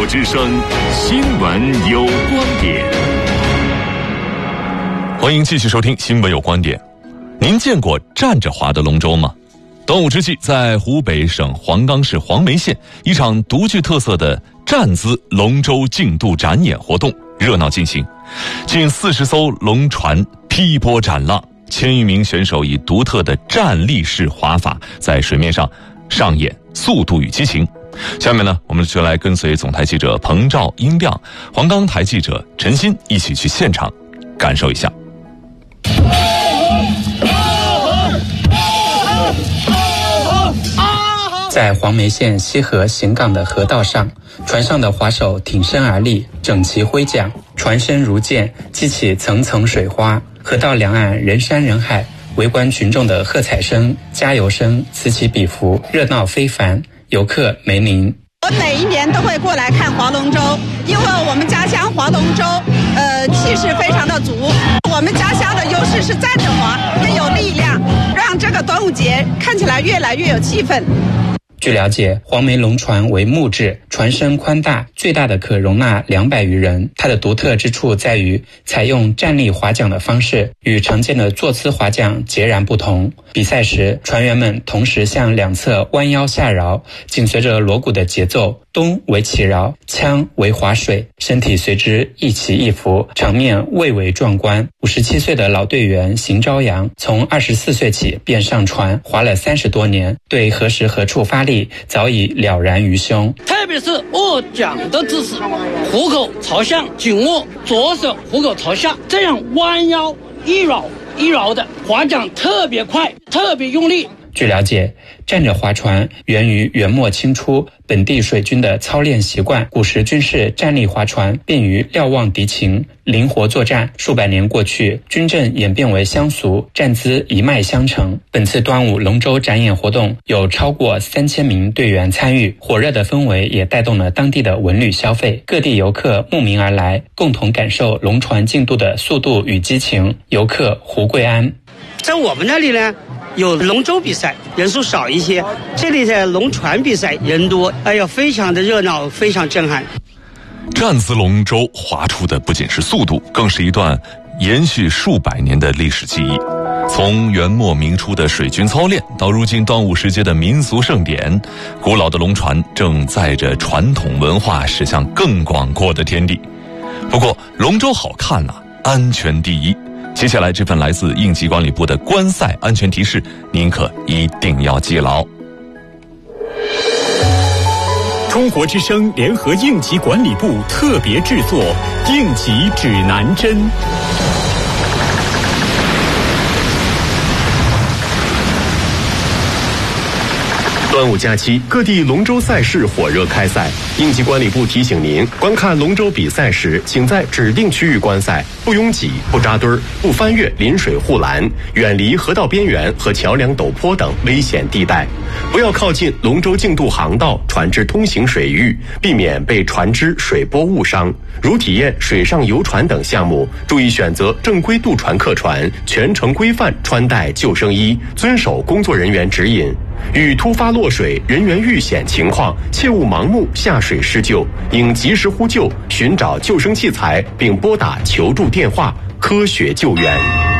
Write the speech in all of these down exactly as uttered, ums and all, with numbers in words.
国之声新闻有观点，欢迎继续收听新闻有观点。您见过站着划的龙舟吗？端午之际，在湖北省黄冈市黄梅县，一场独具特色的站姿龙舟竞渡展演活动热闹进行，近四十艘龙船劈波斩浪，千余名选手以独特的站立式划法在水面上上演速度与激情。下面呢，我们就来跟随总台记者彭兆、殷亮、黄冈台记者陈鑫一起去现场感受一下。 在黄梅县西河行港的河道上，船上的划手挺身而立，整齐挥桨，船身如箭，激起层层水花。河道两岸人山人海，围观群众的喝彩声、加油声此起彼伏，热闹非凡，游客没零。 我每一年都会过来看划龙舟，因为我们家乡划龙舟，呃，气势非常的足。我们家乡的优势是站着划，更有力量，让这个端午节看起来越来越有气氛。 据了解，黄梅龙船为木质，船身宽大，最大的可容纳两百余人。它的独特之处在于采用站立划桨的方式，与常见的坐姿划桨截然不同。比赛时，船员们同时向两侧弯腰下饶，紧随着锣鼓的节奏，咚为起饶，锵为划水，身体随之一起一伏，场面蔚为壮观。五十七岁的老队员邢朝阳，从二十四岁起便上船划了三十多年，对何时何处发力早已了然于胸。 特别是握桨的姿势，虎口朝向，紧握左手，虎口朝下，这样弯腰一绕一绕的划桨特别快，特别用力。 据了解，站着划船源于元末清初本地水军的操练习惯，古时军事站立划船便于瞭望敌情，灵活作战。数百年过去，军阵演变为乡俗，站姿一脉相承。本次端午龙舟展演活动有超过三千名队员参与，火热的氛围也带动了当地的文旅消费，各地游客慕名而来，共同感受龙船竞渡的速度与激情。游客胡桂安， 在我们那里呢，有龙舟比赛，人数少一些，这里的龙船比赛人多，哎呀，非常的热闹，非常震撼。 站姿龙舟划出的不仅是速度，更是一段延续数百年的历史记忆。从元末明初的水军操练，到如今端午时节的民俗盛典，古老的龙船正载着传统文化驶向更广阔的天地。不过，龙舟好看啊，安全第一。接下来这份来自应急管理部的观赛安全提示，您可一定要记牢。 中国之声联合应急管理部特别制作应急指南针。 端午假期，各地龙舟赛事火热开赛。应急管理部提醒您，观看龙舟比赛时，请在指定区域观赛，不拥挤、不扎堆儿、不翻越临水护栏，远离河道边缘和桥梁陡坡等危险地带。不要靠近龙舟竞渡航道、船只通行水域，避免被船只、水波误伤。如体验水上游船等项目，注意选择正规渡船客船，全程规范穿戴救生衣，遵守工作人员指引。遇突发落水、人员遇险情况，切勿盲目下水施救，应及时呼救，寻找救生器材，并拨打求助电话，科学救援。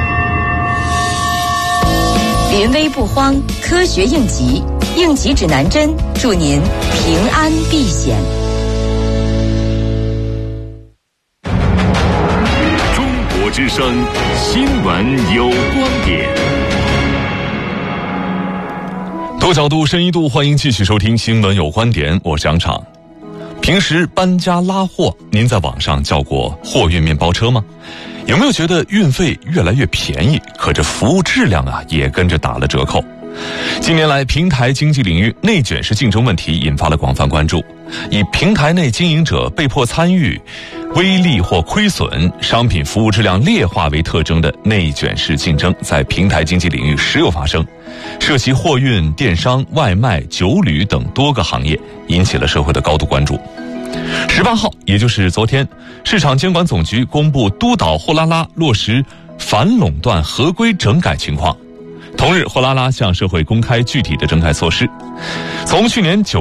临危不慌，科学应急，应急指南针，祝您平安避险。 中国之声新闻有观点。多角度、深一度，欢迎继续收听新闻有观点，我是杨昶。平时搬家拉货，您在网上叫过货运面包车吗？有没有觉得运费越来越便宜，可这服务质量啊也跟着打了折扣？近年来，平台经济领域内卷式竞争问题引发了广泛关注。以平台内经营者被迫参与、微利或亏损、商品服务质量劣化为特征的内卷式竞争，在平台经济领域时有发生，涉及货运、电商、外卖、酒旅等多个行业，引起了社会的高度关注。十八号，也就是昨天，市场监管总局公布督导货拉拉落实反垄断合规整改情况。同日，货拉拉向社会公开具体的整改措施。从去年九